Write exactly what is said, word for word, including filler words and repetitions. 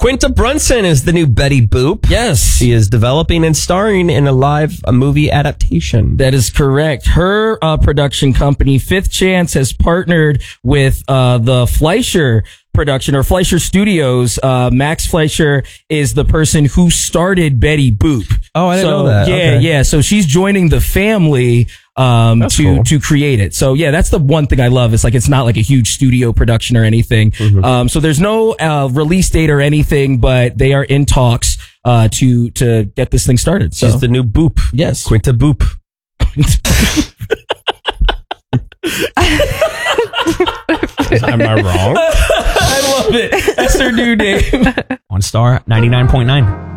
Quinta Brunson is the new Betty Boop. Yes. She is developing and starring in a live a movie adaptation. That is correct. Her uh, production company, Fifth Chance, has partnered with uh, the Fleischer production or Fleischer Studios. Uh, Max Fleischer is the person who started Betty Boop. Oh, I didn't so, know that. Yeah, Okay. yeah. So she's joining the family um That's to cool. to create it. So yeah, that's the one thing I love. It's like it's not like a huge studio production or anything. Mm-hmm. Um so there's no uh release date or anything, but they are in talks uh to to get this thing started. So She's the new Boop. yes. Quinta Boop. Am I wrong? I love it. That's her new name. On Star ninety-nine point nine.